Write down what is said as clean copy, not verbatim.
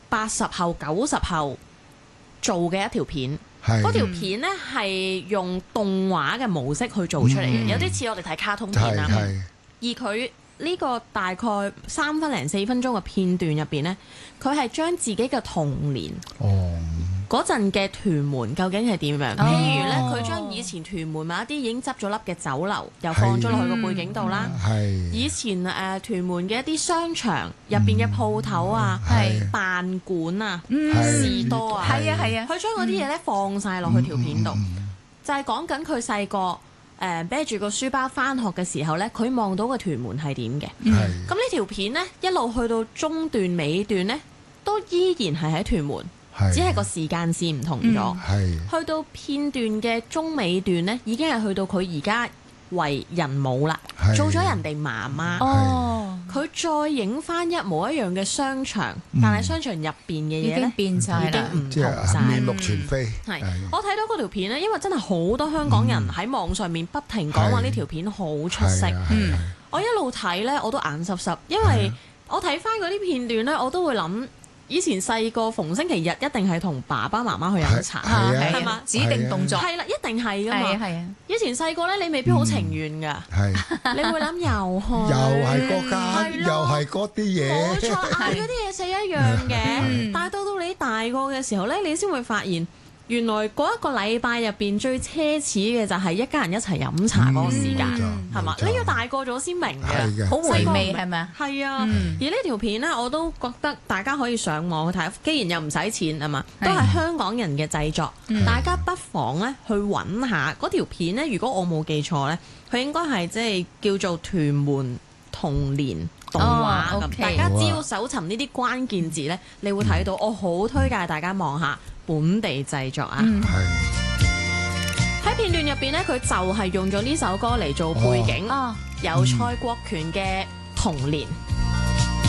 80後、90後做嘅一條片。嗰條片呢係用動畫嘅模式去做出嚟嘅，有啲似我哋睇卡通片啦。而佢呢個大概3分零4分鐘嘅片段入邊呢，佢係將自己嘅童年嗰陣嘅屯門究竟係點樣？譬如呢，佢將以前屯門某一啲已經執咗笠嘅酒樓又放咗落去個背景度啦。以前屯門嘅一啲商場入邊嘅鋪頭啊、辦館啊、士多啊，係啊，佢將嗰啲嘢咧放晒落去條片度，就係講緊佢細個孭住個書包返學嘅時候呢，佢望到個屯門係點嘅。咁呢條片呢，一路去到中段尾段呢，都依然係喺屯門。只係個時間線唔同咗，去到片段嘅中尾段呢，已經係去到佢而家為人母啦，做咗人哋媽媽。佢再影翻一模一樣嘅商場，但係商場入邊嘅嘢呢， 變晒已經唔同晒， 面目全非。 我睇到嗰條片呢，因為真係好多香港人喺網上面不停講話呢條片好出色。我一路睇呢，我都眼濕濕，因為我睇翻嗰啲片段呢，我都會諗。以前細個逢星期日一定係同爸爸媽媽去飲茶，係嘛？ 指定動作係啦，一定係噶嘛。 係啊。 以前細個咧，你未必好情願㗎，你會諗又去， 又係嗰間，又係嗰啲嘢。 冇錯，嗌嗰啲嘢食一樣嘅。但係到你大個嘅時候咧，你先會發現。原來嗰一個禮拜入邊最奢侈嘅就係一家人一齊飲茶嗰個時間，係嘛？你要大個咗先明嘅， 好回味係咪啊？ 係啊，而呢條片呢，我都覺得大家可以上網去睇，既然又唔使錢係嘛，都係香港人嘅製作，大家不妨呢去揾下嗰條片呢。如果我冇記錯呢，佢應該係即係叫做屯門童年動畫咁，大家只要搜尋呢啲關鍵字呢，你會睇到。我好推介大家望下。本地製作啊！喺片段入邊呢，佢就係用咗呢首歌嚟做背景，有蔡國權嘅《童年》。